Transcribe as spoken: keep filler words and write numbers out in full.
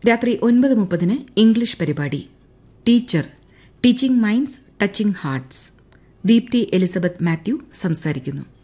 രാത്രി ഒൻപത് മുപ്പതിന് ഇംഗ്ലീഷ് പരിപാടി teacher teaching minds touching hearts Deepthi Elizabeth Mathew സംസാരിക്കുന്നു.